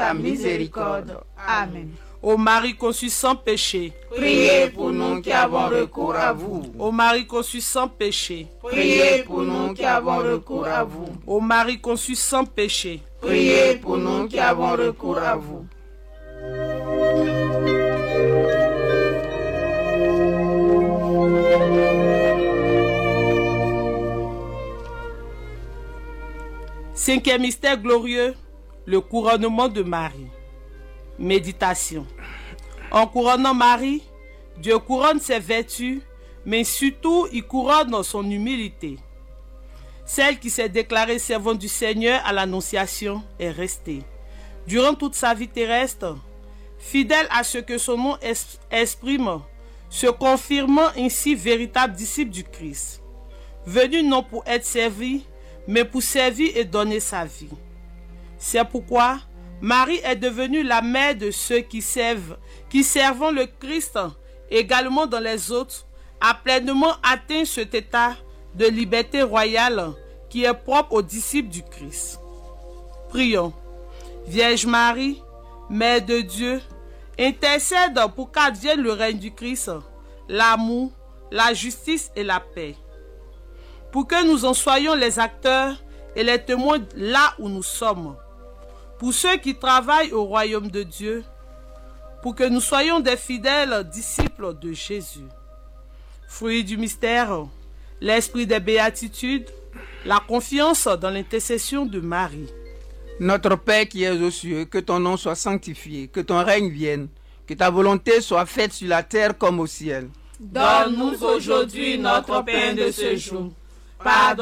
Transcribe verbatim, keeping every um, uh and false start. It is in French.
ta miséricorde. Amen. Ô Marie conçue sans péché, priez pour nous qui avons recours à vous. Ô Marie conçue sans péché, priez pour nous qui avons recours à vous. Ô Marie conçue sans péché, priez pour nous qui avons recours à vous. Cinquième mystère glorieux, le couronnement de Marie. Méditation. En couronnant Marie, Dieu couronne ses vertus, mais surtout il couronne son humilité. Celle qui s'est déclarée servante du Seigneur à l'Annonciation est restée, durant toute sa vie terrestre, fidèle à ce que son nom exprime, se confirmant ainsi véritable disciple du Christ, venu non pour être servi, mais pour servir et donner sa vie. C'est pourquoi Marie est devenue la mère de ceux qui servent, qui servent le Christ, également dans les autres, a pleinement atteint cet état de liberté royale qui est propre aux disciples du Christ. Prions. Vierge Marie, Mère de Dieu, intercède pour qu'advienne le règne du Christ, l'amour, la justice et la paix. Pour que nous en soyons les acteurs et les témoins là où nous sommes. Pour ceux qui travaillent au royaume de Dieu, pour que nous soyons des fidèles disciples de Jésus. Fruit du mystère, l'esprit des béatitudes, la confiance dans l'intercession de Marie. Notre Père qui es aux cieux, que ton nom soit sanctifié, que ton règne vienne, que ta volonté soit faite sur la terre comme au ciel. Donne-nous aujourd'hui notre pain de ce jour. Pardonne